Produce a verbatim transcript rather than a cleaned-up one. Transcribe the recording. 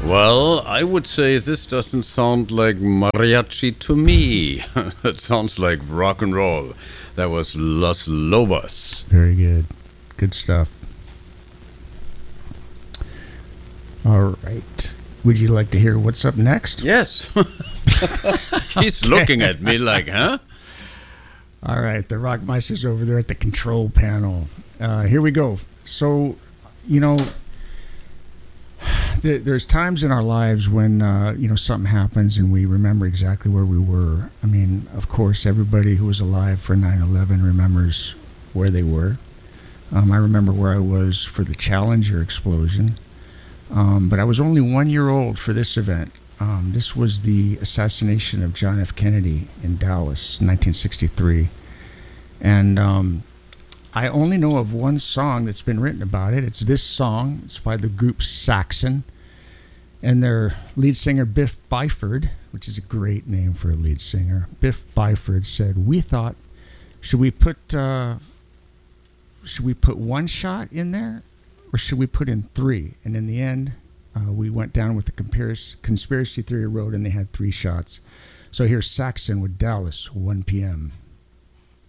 Well, I would say this doesn't sound like mariachi to me. It sounds like rock and roll. That was Los Lobos. Very good. Good stuff. All right. Would you like to hear what's up next? Yes. He's okay. Looking at me like, huh? All right. The Rockmeister's over there at the control panel. Uh, here we go. So, you know, th- there's times in our lives when, uh, you know, something happens and we remember exactly where we were. I mean, of course, everybody who was alive for nine eleven remembers where they were. Um, I remember where I was for the Challenger explosion. Um, but I was only one year old for this event. Um, this was the assassination of John F. Kennedy in Dallas, nineteen sixty-three. And um, I only know of one song that's been written about it. It's this song. It's by the group Saxon. And their lead singer, Biff Byford, which is a great name for a lead singer. Biff Byford said, we thought, should we put, uh, should we put one shot in there? Or should we put in three? And in the end, uh, we went down with the conspiracy, conspiracy theory road, and they had three shots. So here's Saxon with Dallas, one p.m.